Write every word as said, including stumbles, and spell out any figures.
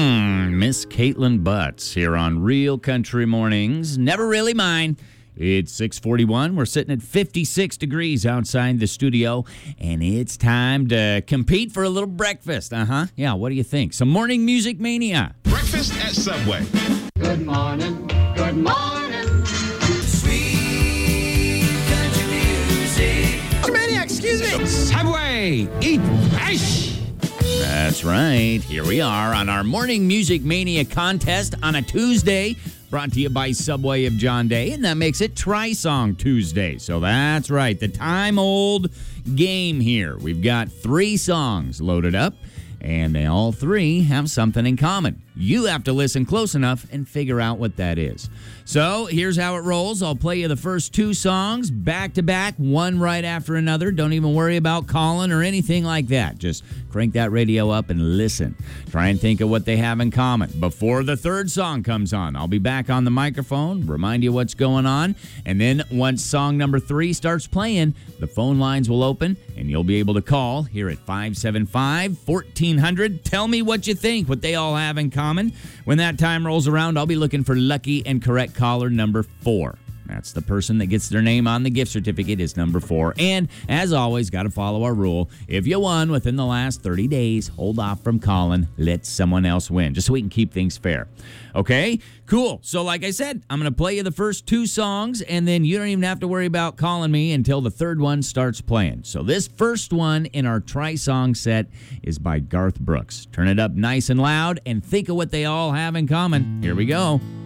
Hmm, Miss Caitlin Butts here on Real Country Mornings. Never really mine. It's six forty-one. We're sitting at fifty-six degrees outside the studio, and it's time to compete for a little breakfast. Uh-huh. Yeah, what do you think? Some morning music mania. Breakfast at Subway. Good morning, good morning. Sweet country music. Maniac, excuse me. Subway, eat ice. That's right. Here we are on our Morning Music Mania contest on a Tuesday, brought to you by Subway of John Day, and that makes it Tri-Song Tuesday. So that's right, the time-old game here. We've got three songs loaded up, and they all three have something in common. You have to listen close enough and figure out what that is. So here's how it rolls. I'll play you the first two songs back to back, one right after another. Don't even worry about calling or anything like that. Just crank that radio up and listen. Try and think of what they have in common. Before the third song comes on, I'll be back on the microphone, remind you what's going on. And then once song number three starts playing, the phone lines will open and you'll be able to call here at five seven five, fourteen hundred. Tell me what you think, what they all have in common. When that time rolls around, I'll be looking for lucky and correct caller number four. That's the person that gets their name on the gift certificate is number four. And as always, got to follow our rule. If you won within the last thirty days, hold off from calling. Let someone else win, just so we can keep things fair. Okay? Cool. So like I said, I'm going to play you the first two songs, and then you don't even have to worry about calling me until the third one starts playing. So this first one in our Tri-Song set is by Garth Brooks. Turn it up nice and loud and think of what they all have in common. Here we go.